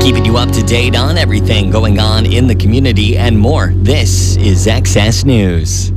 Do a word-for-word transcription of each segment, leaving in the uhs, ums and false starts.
keeping you up to date on everything going on in the community and more. This is X S News.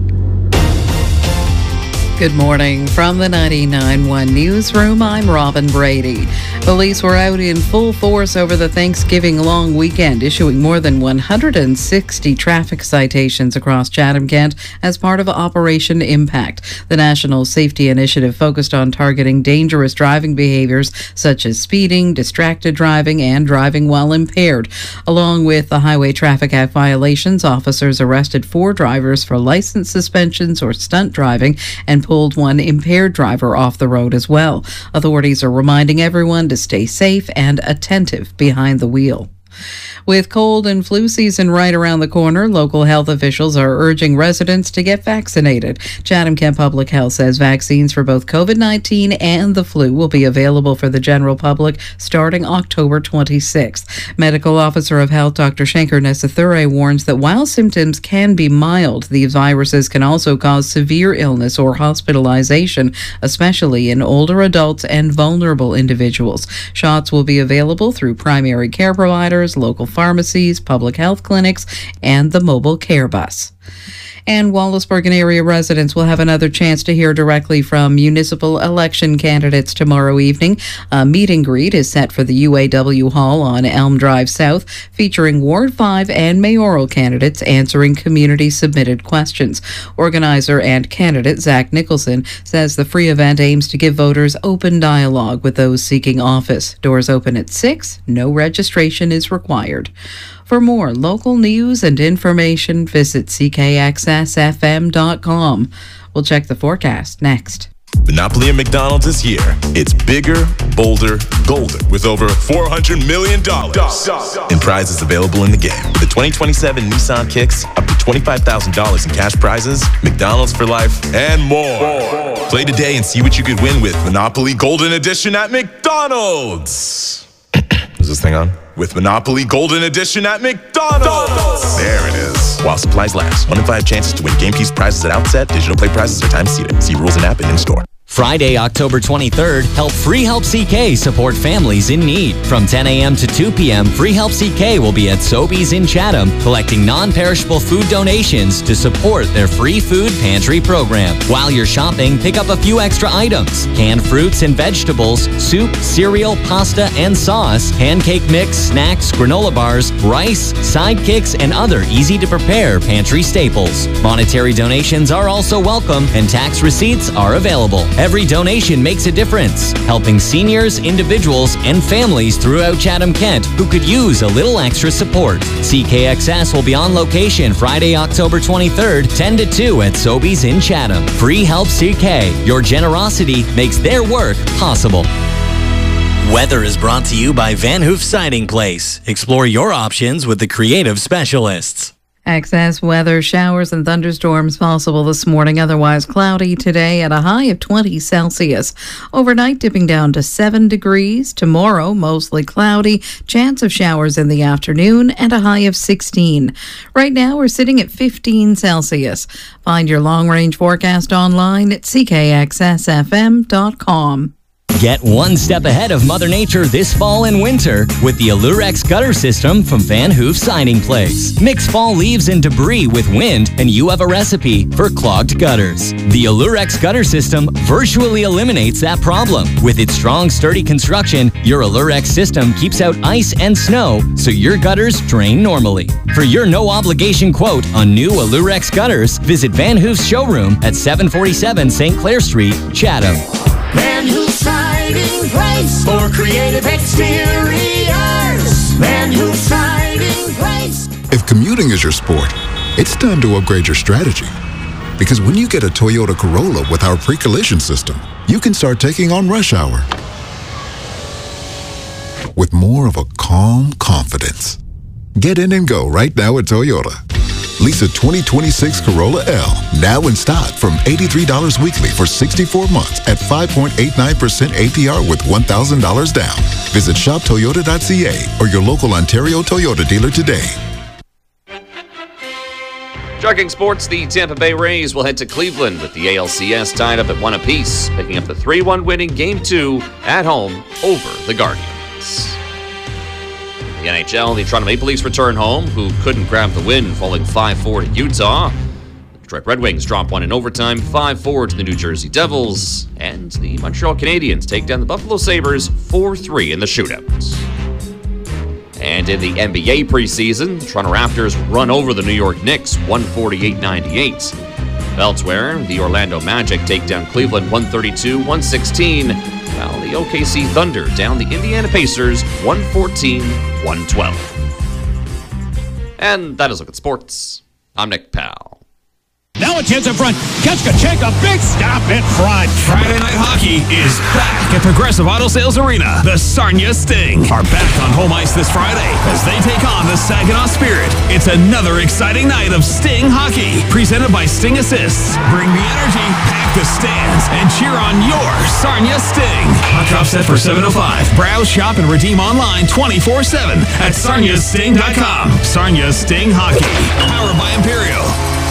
Good morning from the ninety-nine point one newsroom. I'm Robin Brady. Police were out in full force over the Thanksgiving long weekend, issuing more than one hundred sixty traffic citations across Chatham-Kent as part of Operation Impact. The National Safety Initiative focused on targeting dangerous driving behaviors such as speeding, distracted driving, and driving while impaired. Along with the Highway Traffic Act violations, officers arrested four drivers for license suspensions or stunt driving and pulled one impaired driver off the road as well. Authorities are reminding everyone to stay safe and attentive behind the wheel. With cold and flu season right around the corner, local health officials are urging residents to get vaccinated. Chatham-Kent Public Health says vaccines for both COVID nineteen and the flu will be available for the general public starting October twenty-sixth. Medical Officer of Health Doctor Shankar Nesathure warns that while symptoms can be mild, these viruses can also cause severe illness or hospitalization, especially in older adults and vulnerable individuals. Shots will be available through primary care providers, local pharmacies, public health clinics, and the mobile care bus. And Wallaceburg and area residents will have another chance to hear directly from municipal election candidates tomorrow evening. A meet and greet is set for the U A W Hall on Elm Drive South, featuring Ward five and mayoral candidates answering community-submitted questions. Organizer and candidate Zach Nicholson says the free event aims to give voters open dialogue with those seeking office. Doors open at six. No registration is required. For more local news and information, visit C K X S F M dot com. We'll check the forecast next. Monopoly at McDonald's is here. It's bigger, bolder, golden, with over four hundred million dollars in prizes available in the game. With the twenty twenty-seven Nissan Kicks, up to twenty-five thousand dollars in cash prizes, McDonald's for life, and more. more. Play today and see what you could win with Monopoly Golden Edition at McDonald's. Is this thing on? With Monopoly Golden Edition at McDonald's. There it is. While supplies last. One in five chances to win game piece prizes at outset. Digital play prizes are time seated. See rules and app and in-store. Friday, October twenty-third, help Free Help C K support families in need. From ten a.m. to two p.m., Free Help C K will be at Sobeys in Chatham collecting non-perishable food donations to support their free food pantry program. While you're shopping, pick up a few extra items: canned fruits and vegetables, soup, cereal, pasta, and sauce, pancake mix, snacks, granola bars, rice, sidekicks, and other easy-to-prepare pantry staples. Monetary donations are also welcome, and tax receipts are available. Every donation makes a difference, helping seniors, individuals, and families throughout Chatham-Kent who could use a little extra support. C K X S will be on location Friday, October twenty-third, ten to two at Sobeys in Chatham. Free Help C K. Your generosity makes their work possible. Weather is brought to you by Van Hoof Siding Place. Explore your options with the creative specialists. Excess weather, showers and thunderstorms possible this morning, otherwise cloudy today at a high of twenty Celsius. Overnight dipping down to seven degrees. Tomorrow, mostly cloudy, chance of showers in the afternoon and a high of sixteen. Right now, we're sitting at fifteen Celsius. Find your long-range forecast online at C K X S F M dot com. Get one step ahead of Mother Nature this fall and winter with the Allurex gutter system from Van Hoof Siding Place. Mix fall leaves and debris with wind and you have a recipe for clogged gutters. The Allurex gutter system virtually eliminates that problem. With its strong, sturdy construction, your Allurex system keeps out ice and snow so your gutters drain normally. For your no-obligation quote on new Allurex gutters, visit Van Hoof's showroom at seven forty-seven Saint Clair Street, Chatham. Van Hoof Siding Place for creative exteriors. Van Hoof Siding Place. If commuting is your sport, it's time to upgrade your strategy. Because when you get a Toyota Corolla with our pre-collision system, you can start taking on rush hour with more of a calm confidence. Get in and go right now at Toyota. Lease a twenty twenty-six Corolla L, now in stock from eighty-three dollars weekly for sixty-four months at five point eight nine percent A P R with one thousand dollars down. Visit shop toyota dot c a or your local Ontario Toyota dealer today. Trucking sports, the Tampa Bay Rays will head to Cleveland with the A L C S tied up at one apiece, picking up the three one win in Game two at home over the Guardians. The N H L, the Toronto Maple Leafs return home, who couldn't grab the win, falling five four to Utah. The Detroit Red Wings drop one in overtime, five four to the New Jersey Devils. And the Montreal Canadiens take down the Buffalo Sabres four three in the shootout. And in the N B A preseason, the Toronto Raptors run over the New York Knicks one forty-eight ninety-eight. Elsewhere, the Orlando Magic take down Cleveland one thirty-two one sixteen, while the O K C Thunder down the Indiana Pacers one fourteen one twelve. And that is a look at sports. I'm Nick Powell. Now a chance in front. Kachkachenko, big stop in front. Friday Night Hockey is back at Progressive Auto Sales Arena. The Sarnia Sting are back on home ice this Friday as they take on the Saginaw Spirit. It's another exciting night of Sting hockey, presented by Sting Assists. Bring the energy, pack the stands, and cheer on your Sarnia Sting. Hot drop set for seven oh five. Browse, shop, and redeem online twenty-four seven at sarnia sting dot com. Sarnia Sting Hockey, powered by Imperial.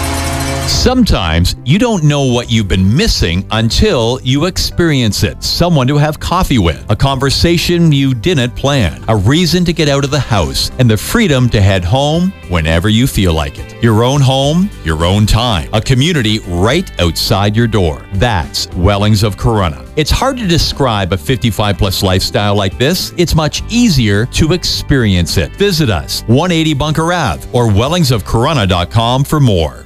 Sometimes you don't know what you've been missing until you experience it. Someone to have coffee with, a conversation you didn't plan, a reason to get out of the house, and the freedom to head home whenever you feel like it. Your own home, your own time, a community right outside your door. That's Wellings of Corunna. It's hard to describe a fifty-five plus lifestyle like this. It's much easier to experience it. Visit us, one eighty Bunker Ave, or wellings of corunna dot com for more.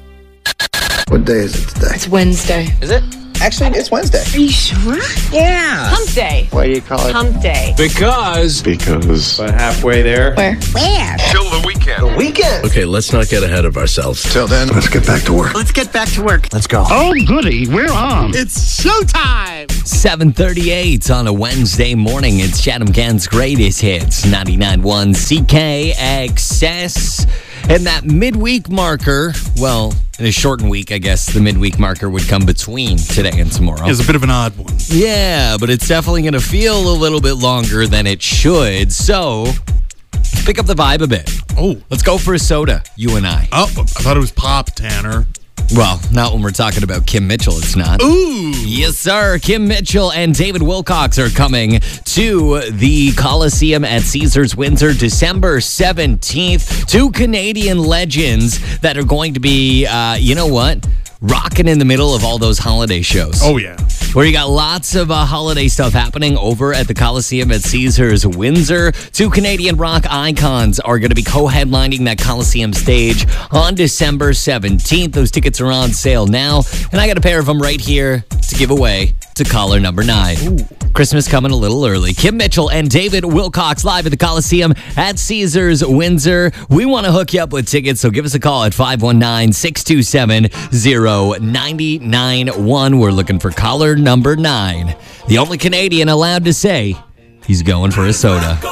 What day is it today? It's Wednesday. Is it? Actually, it's Wednesday. Are you sure? Yeah. Hump day. Why do you call it Hump day? Because. Because. But halfway there. Where? Where? Till the weekend. The weekend. Okay, let's not get ahead of ourselves. Till then, let's get back to work. Let's get back to work. Let's go. Oh, goody. We're on. It's showtime. seven thirty-eight on a Wednesday morning. It's Chatham Can's greatest hits, ninety-nine point one C K X S. And that midweek marker, well, in a shortened week, I guess the midweek marker would come between today and tomorrow. It's a bit of an odd one. Yeah, but it's definitely going to feel a little bit longer than it should. So, pick up the vibe a bit. Oh. Let's go for a soda, you and I. Oh, I thought it was pop, Tanner. Well, not when we're talking about Kim Mitchell, it's not. Ooh. Yes, sir. Kim Mitchell and David Wilcox are coming to the Coliseum at Caesars Windsor December seventeenth. Two Canadian legends that are going to be, uh, you know what? Rocking in the middle of all those holiday shows. Oh, yeah. Where you got lots of uh, holiday stuff happening over at the Coliseum at Caesars Windsor. Two Canadian rock icons are going to be co-headlining that Coliseum stage on December seventeenth. Those tickets are on sale now, and I got a pair of them right here to give away to caller number nine. Ooh. Christmas coming a little early. Kim Mitchell and David Wilcox live at the Coliseum at Caesars Windsor. We want to hook you up with tickets, so give us a call at five one nine, six two seven, zero nine nine one. We're looking for caller number nine. The only Canadian allowed to say he's going for a soda.